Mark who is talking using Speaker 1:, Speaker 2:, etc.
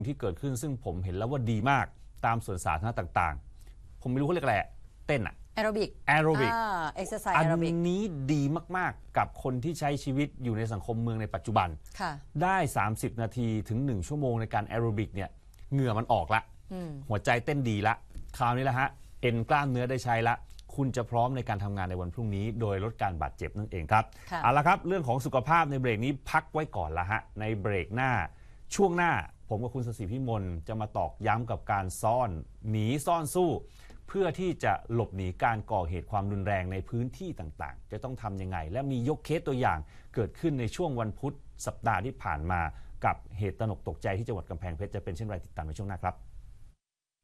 Speaker 1: ที่เกิดขึ้นซึ่งผมเห็นแล้วว่าดีมากตามสวนสาธารณะต่างๆผมไม่รู้เขาเรียกอะไรเต้นอะ
Speaker 2: แอโรบิก
Speaker 1: เอ็กซ์ไซส์อันนี้ดีมากๆกับคนที่ใช้ชีวิตอยู่ในสังคมเมืองในปัจจุบันได้30นาทีถึง1ชั่วโมงในการแอโรบิกเนี่ยเหงื่อมันออกละหัวใจเต้นดีละคราวนี้ละฮะเอ็นกล้ามเนื้อได้ใช้ละคุณจะพร้อมในการทำงานในวันพรุ่งนี้โดยลดการบาดเจ็บนั่นเองครับเอาละครับเรื่องของสุขภาพในเบรกนี้พักไว้ก่อนละฮะในเบรกหน้าช่วงหน้าผมกับคุณศศิพิมลจะมาตอกย้ำกับการซ่อนหนีซ่อนสู้เพื่อที่จะหลบหนีการก่อเหตุความรุนแรงในพื้นที่ต่างๆจะต้องทำยังไงและมียกเคสตัวอย่างเกิดขึ้นในช่วงวันพุธสัปดาห์ที่ผ่านมากับเหตุตระหนกตกใจที่จังหวัดกำแพงเพชรจะเป็นเช่นไรติดตามในช่วงหน้าครับ